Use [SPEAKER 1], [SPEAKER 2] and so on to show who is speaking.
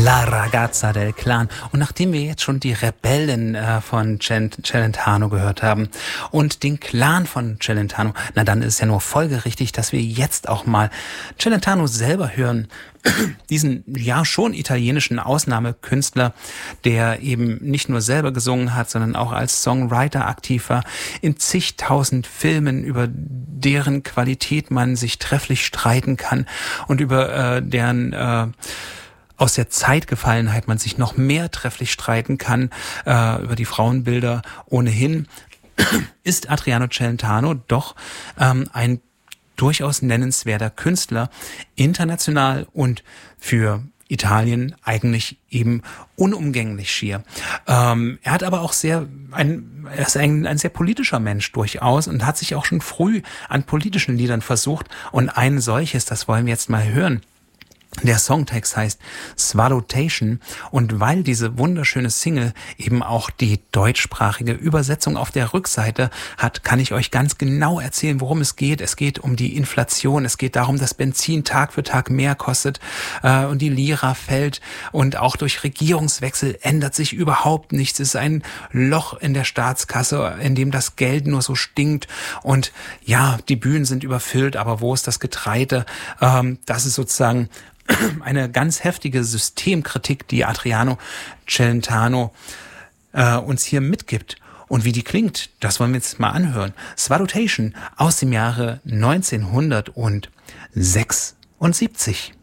[SPEAKER 1] La Ragazza del Clan. Und nachdem wir jetzt schon die Rebellen von Celentano gehört haben und den Clan von Celentano, na dann ist es ja nur folgerichtig, dass wir jetzt auch mal Celentano selber hören. Diesen ja schon italienischen Ausnahmekünstler, der eben nicht nur selber gesungen hat, sondern auch als Songwriter aktiv war, in zigtausend Filmen, über deren Qualität man sich trefflich streiten kann und über deren aus der Zeitgefallenheit man sich noch mehr trefflich streiten kann, über die Frauenbilder ohnehin, ist Adriano Celentano doch ein durchaus nennenswerter Künstler, international und für Italien eigentlich eben unumgänglich schier. Er hat aber auch er ist ein sehr politischer Mensch durchaus und hat sich auch schon früh an politischen Liedern versucht. Und ein solches, das wollen wir jetzt mal hören. Der Songtext heißt Swallowtation, und weil diese wunderschöne Single eben auch die deutschsprachige Übersetzung auf der Rückseite hat, kann ich euch ganz genau erzählen, worum es geht. Es geht um die Inflation, es geht darum, dass Benzin Tag für Tag mehr kostet und die Lira fällt, und auch durch Regierungswechsel ändert sich überhaupt nichts. Es ist ein Loch in der Staatskasse, in dem das Geld nur so stinkt, und ja, die Bühnen sind überfüllt, aber wo ist das Getreide? Das ist sozusagen eine ganz heftige Systemkritik, die Adriano Celentano uns hier mitgibt. Und wie die klingt, das wollen wir jetzt mal anhören. Swallowtation aus dem Jahre 1976.